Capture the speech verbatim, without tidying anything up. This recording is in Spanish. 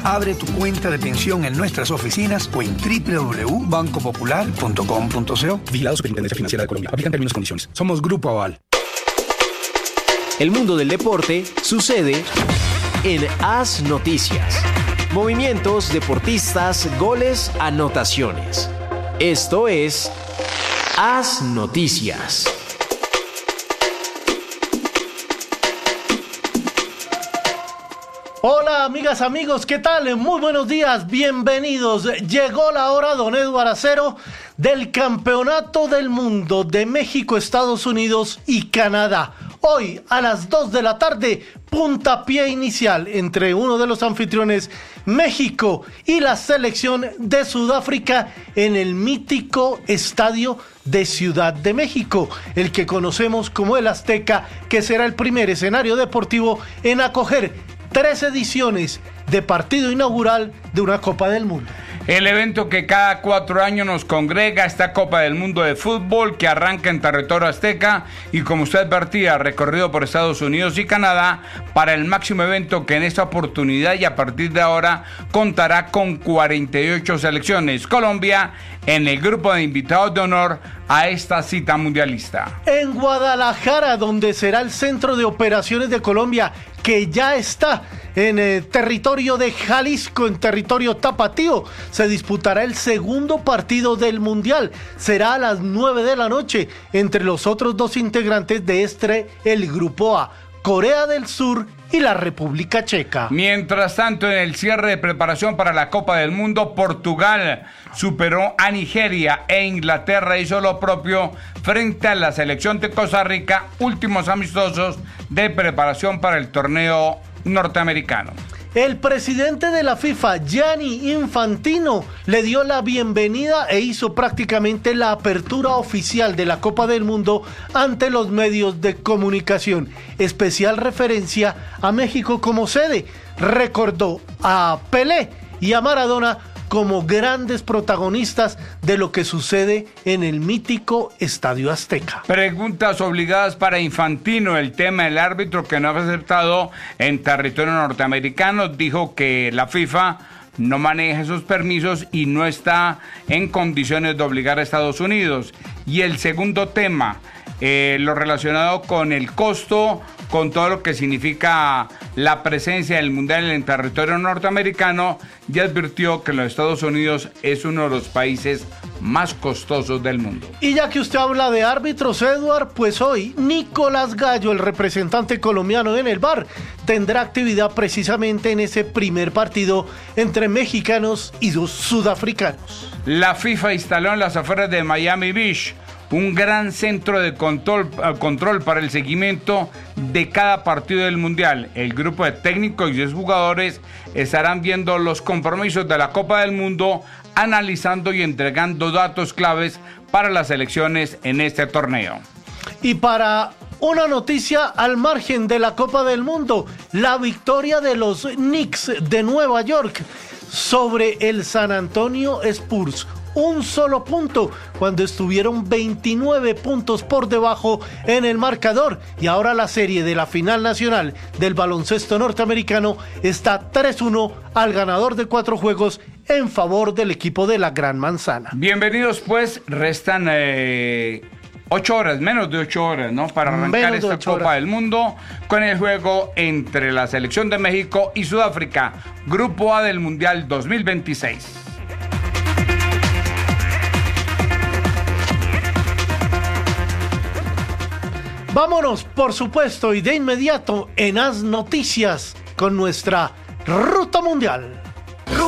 Abre tu cuenta de pensión en nuestras oficinas o en doble u doble u doble u punto banco popular punto com punto co. Vigilado Superintendencia Financiera de Colombia. Aplican términos y condiciones. Somos Grupo Aval. El mundo del deporte sucede en Haz Noticias. Movimientos, deportistas, goles, anotaciones. Esto es Haz Noticias. Hola amigas, amigos, ¿qué tal? Muy buenos días, bienvenidos. Llegó la hora, don Eduardo Acero, del Campeonato del Mundo de México, Estados Unidos y Canadá. Hoy a las dos de la tarde, puntapié inicial entre uno de los anfitriones, México, y la selección de Sudáfrica en el mítico estadio de Ciudad de México, el que conocemos como el Azteca, que será el primer escenario deportivo en acoger tres ediciones de partido inaugural de una Copa del Mundo. El evento que cada cuatro años nos congrega, esta Copa del Mundo de Fútbol que arranca en territorio azteca y, como usted advertía, recorrido por Estados Unidos y Canadá para el máximo evento que en esta oportunidad y a partir de ahora contará con cuarenta y ocho selecciones. Colombia en el grupo de invitados de honor a esta cita mundialista. En Guadalajara, donde será el centro de operaciones de Colombia, que ya está en el territorio de Jalisco, en territorio tapatío, se disputará el segundo partido del Mundial. Será a las nueve de la noche entre los otros dos integrantes de este, el Grupo A, Corea del Sur y la República Checa. Mientras tanto, en el cierre de preparación para la Copa del Mundo, Portugal superó a Nigeria e Inglaterra hizo lo propio frente a la selección de Costa Rica, últimos amistosos de preparación para el torneo norteamericano. El presidente de la FIFA, Gianni Infantino, le dio la bienvenida e hizo prácticamente la apertura oficial de la Copa del Mundo ante los medios de comunicación. Especial referencia a México como sede. Recordó a Pelé y a Maradona como grandes protagonistas de lo que sucede en el mítico Estadio Azteca. Preguntas obligadas para Infantino. El tema del árbitro que no fue aceptado en territorio norteamericano. Dijo que la FIFA no maneja esos permisos y no está en condiciones de obligar a Estados Unidos. Y el segundo tema, eh, lo relacionado con el costo, con todo lo que significa la presencia del Mundial en territorio norteamericano, ya advirtió que los Estados Unidos es uno de los países más costosos del mundo. Y ya que usted habla de árbitros, Eduard, pues hoy Nicolás Gallo, el representante colombiano en el V A R, tendrá actividad precisamente en ese primer partido entre mexicanos y dos sudafricanos. La FIFA instaló en las afueras de Miami Beach un gran centro de control, control para el seguimiento de cada partido del Mundial. El grupo de técnicos y diez jugadores estarán viendo los compromisos de la Copa del Mundo, analizando y entregando datos claves para las selecciones en este torneo. Y para una noticia al margen de la Copa del Mundo, la victoria de los Knicks de Nueva York sobre el San Antonio Spurs. Un solo punto cuando estuvieron veintinueve puntos por debajo en el marcador, y ahora la serie de la final nacional del baloncesto norteamericano está tres uno al ganador de cuatro juegos en favor del equipo de la Gran Manzana. Bienvenidos, pues restan eh, ocho horas, menos de ocho horas, ¿no? Para arrancar esta Copa horas. del Mundo con el juego entre la selección de México y Sudáfrica, Grupo A del Mundial dos mil veintiséis. Vámonos, por supuesto, y de inmediato en Haz Noticias con nuestra Ruta Mundial.